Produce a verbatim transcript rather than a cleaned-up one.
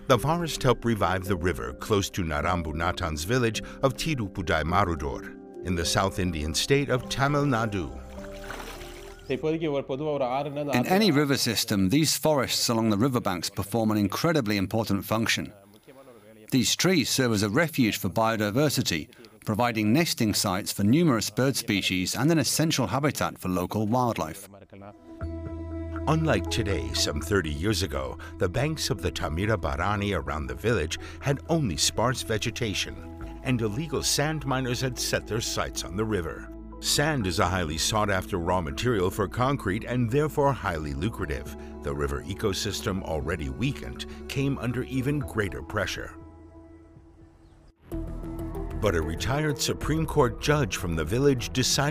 The forest helped revive the river close to Narambunatan's village of Tirupudai Marudor in the South Indian state of Tamil Nadu. In any river system, these forests along the riverbanks perform an incredibly important function. These trees serve as a refuge for biodiversity, providing nesting sites for numerous bird species and an essential habitat for local wildlife. Unlike today, some thirty years ago, the banks of the Tamirabarani around the village had only sparse vegetation, and illegal sand miners had set their sights on the river. Sand is a highly sought-after raw material for concrete and therefore highly lucrative. The river ecosystem, already weakened, came under even greater pressure. But a retired Supreme Court judge from the village decided